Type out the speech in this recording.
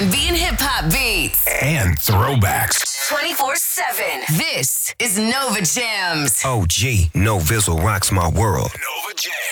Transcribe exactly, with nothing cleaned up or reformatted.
and B and hip hop beats. And throwbacks. twenty-four seven. This is Nova Jams. O G, No Vizzle rocks my world. Nova Jams.